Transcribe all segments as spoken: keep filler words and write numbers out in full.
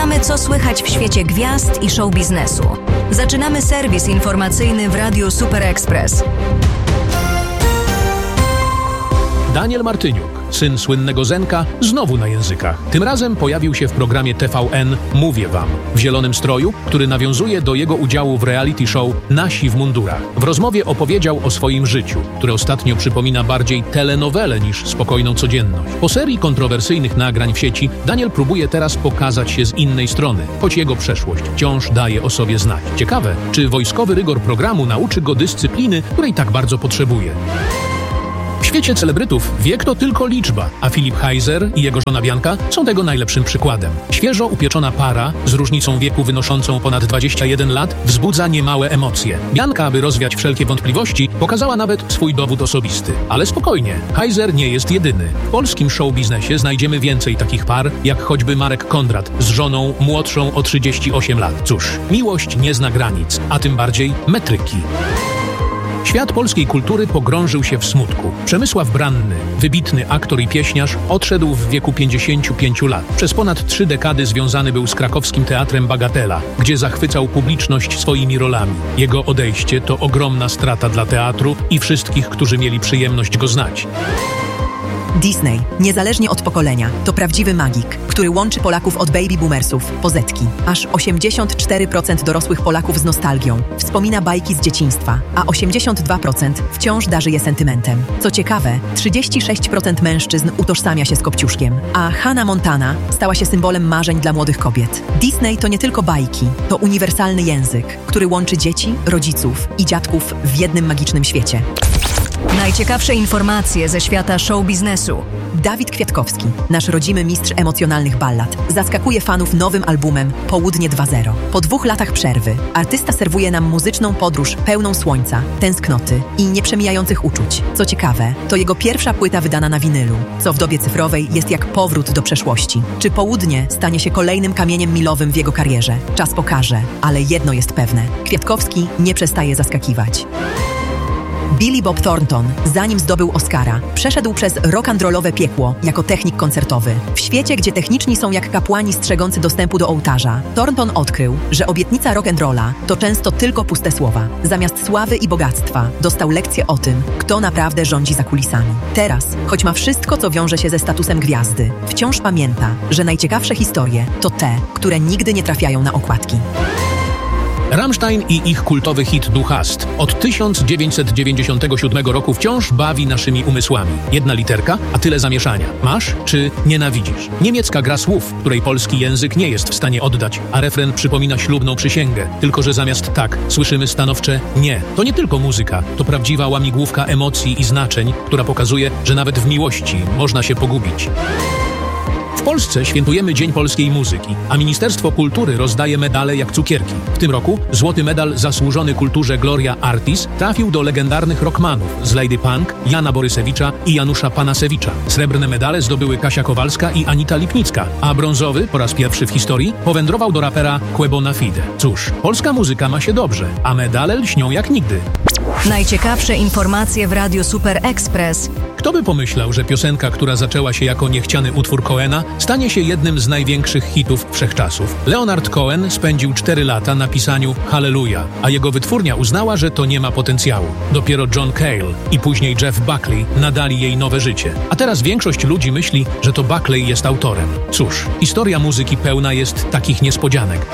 Sprawdzamy, co słychać w świecie gwiazd i show biznesu. Zaczynamy serwis informacyjny w Radiu Super Express. Daniel Martyniuk, syn słynnego Zenka, znowu na językach. Tym razem pojawił się w programie T V N Mówię Wam, w zielonym stroju, który nawiązuje do jego udziału w reality show Nasi w mundurach. W rozmowie opowiedział o swoim życiu, które ostatnio przypomina bardziej telenowelę niż spokojną codzienność. Po serii kontrowersyjnych nagrań w sieci Daniel próbuje teraz pokazać się z innej strony, choć jego przeszłość wciąż daje o sobie znać. Ciekawe, czy wojskowy rygor programu nauczy go dyscypliny, której tak bardzo potrzebuje. W świecie celebrytów wiek to tylko liczba, a Filip Heiser i jego żona Bianka są tego najlepszym przykładem. Świeżo upieczona para z różnicą wieku wynoszącą ponad dwadzieścia jeden lat wzbudza niemałe emocje. Bianka, aby rozwiać wszelkie wątpliwości, pokazała nawet swój dowód osobisty. Ale spokojnie, Heiser nie jest jedyny. W polskim show biznesie znajdziemy więcej takich par, jak choćby Marek Kondrat z żoną młodszą o trzydzieści osiem lat. Cóż, miłość nie zna granic, a tym bardziej metryki. Świat polskiej kultury pogrążył się w smutku. Przemysław Branny, wybitny aktor i pieśniarz, odszedł w wieku pięćdziesięciu pięciu lat. Przez ponad trzy dekady związany był z krakowskim teatrem Bagatela, gdzie zachwycał publiczność swoimi rolami. Jego odejście to ogromna strata dla teatru i wszystkich, którzy mieli przyjemność go znać. Disney, niezależnie od pokolenia, to prawdziwy magik, który łączy Polaków od baby boomersów po zetki. Aż osiemdziesiąt cztery procent dorosłych Polaków z nostalgią wspomina bajki z dzieciństwa, a osiemdziesiąt dwa procent wciąż darzy je sentymentem. Co ciekawe, trzydzieści sześć procent mężczyzn utożsamia się z Kopciuszkiem, a Hannah Montana stała się symbolem marzeń dla młodych kobiet. Disney to nie tylko bajki, to uniwersalny język, który łączy dzieci, rodziców i dziadków w jednym magicznym świecie. Najciekawsze informacje ze świata show biznesu. Dawid Kwiatkowski, nasz rodzimy mistrz emocjonalnych ballad, zaskakuje fanów nowym albumem Południe dwa zero. Po dwóch latach przerwy artysta serwuje nam muzyczną podróż pełną słońca, tęsknoty i nieprzemijających uczuć. Co ciekawe, to jego pierwsza płyta wydana na winylu, co w dobie cyfrowej jest jak powrót do przeszłości. Czy Południe stanie się kolejnym kamieniem milowym w jego karierze? Czas pokaże, ale jedno jest pewne. Kwiatkowski nie przestaje zaskakiwać. Billy Bob Thornton, zanim zdobył Oscara, przeszedł przez rock'n'rollowe piekło jako technik koncertowy. W świecie, gdzie techniczni są jak kapłani strzegący dostępu do ołtarza, Thornton odkrył, że obietnica rock'n'rolla to często tylko puste słowa. Zamiast sławy i bogactwa dostał lekcję o tym, kto naprawdę rządzi za kulisami. Teraz, choć ma wszystko, co wiąże się ze statusem gwiazdy, wciąż pamięta, że najciekawsze historie to te, które nigdy nie trafiają na okładki. Rammstein i ich kultowy hit Du hast od tysiąc dziewięćset dziewięćdziesiątego siódmego roku wciąż bawi naszymi umysłami. Jedna literka, a tyle zamieszania. Masz czy nienawidzisz? Niemiecka gra słów, której polski język nie jest w stanie oddać, a refren przypomina ślubną przysięgę. Tylko że zamiast tak słyszymy stanowcze nie. To nie tylko muzyka, to prawdziwa łamigłówka emocji i znaczeń, która pokazuje, że nawet w miłości można się pogubić. W Polsce świętujemy Dzień Polskiej Muzyki, a Ministerstwo Kultury rozdaje medale jak cukierki. W tym roku złoty medal zasłużony kulturze Gloria Artis trafił do legendarnych rockmanów z Lady Punk, Jana Borysewicza i Janusza Panasewicza. Srebrne medale zdobyły Kasia Kowalska i Anita Lipnicka, a brązowy, po raz pierwszy w historii, powędrował do rapera Quebona Fide. Cóż, polska muzyka ma się dobrze, a medale lśnią jak nigdy. Najciekawsze informacje w Radiu Super Express. Kto by pomyślał, że piosenka, która zaczęła się jako niechciany utwór Cohena, stanie się jednym z największych hitów wszechczasów. Leonard Cohen spędził cztery lata na pisaniu Hallelujah, a jego wytwórnia uznała, że to nie ma potencjału. Dopiero John Cale i później Jeff Buckley nadali jej nowe życie. A teraz większość ludzi myśli, że to Buckley jest autorem. Cóż, historia muzyki pełna jest takich niespodzianek.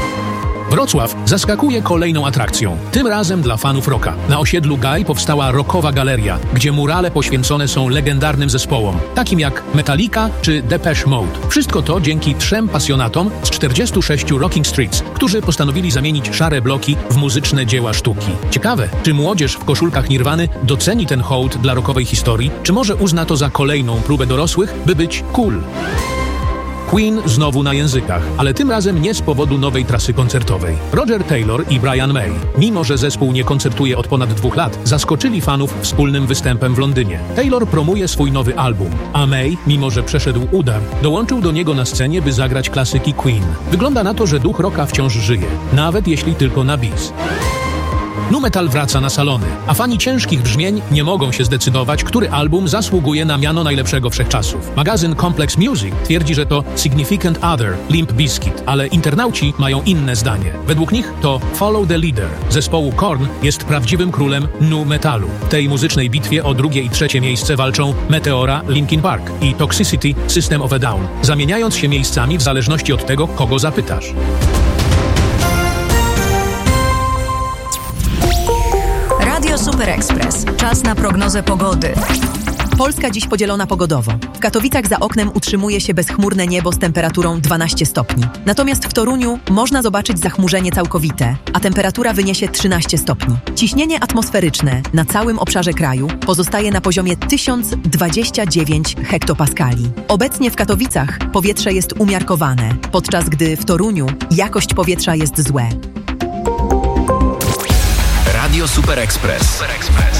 Wrocław zaskakuje kolejną atrakcją, tym razem dla fanów rocka. Na osiedlu Gaj powstała rockowa galeria, gdzie murale poświęcone są legendarnym zespołom, takim jak Metallica czy Depeche Mode. Wszystko to dzięki trzem pasjonatom z czterdziestu sześciu Rocking Streets, którzy postanowili zamienić szare bloki w muzyczne dzieła sztuki. Ciekawe, czy młodzież w koszulkach Nirwany doceni ten hołd dla rockowej historii, czy może uzna to za kolejną próbę dorosłych, by być cool. Queen znowu na językach, ale tym razem nie z powodu nowej trasy koncertowej. Roger Taylor i Brian May, mimo że zespół nie koncertuje od ponad dwóch lat, zaskoczyli fanów wspólnym występem w Londynie. Taylor promuje swój nowy album, a May, mimo że przeszedł udar, dołączył do niego na scenie, by zagrać klasyki Queen. Wygląda na to, że duch rocka wciąż żyje, nawet jeśli tylko na bis. Nu metal wraca na salony, a fani ciężkich brzmień nie mogą się zdecydować, który album zasługuje na miano najlepszego wszechczasów. Magazyn Complex Music twierdzi, że to Significant Other, Limp Bizkit, ale internauci mają inne zdanie. Według nich to Follow the Leader zespołu Korn jest prawdziwym królem nu metalu. W tej muzycznej bitwie o drugie i trzecie miejsce walczą Meteora, Linkin Park i Toxicity, System of a Down, zamieniając się miejscami w zależności od tego, kogo zapytasz. Radio Super Express. Czas na prognozę pogody. Polska dziś podzielona pogodowo. W Katowicach za oknem utrzymuje się bezchmurne niebo z temperaturą dwanaście stopni. Natomiast w Toruniu można zobaczyć zachmurzenie całkowite, a temperatura wyniesie trzynaście stopni. Ciśnienie atmosferyczne na całym obszarze kraju pozostaje na poziomie tysiąc dwadzieścia dziewięć hektopaskali. Obecnie w Katowicach powietrze jest umiarkowane, podczas gdy w Toruniu jakość powietrza jest złe. Radio Super Express. Super Express.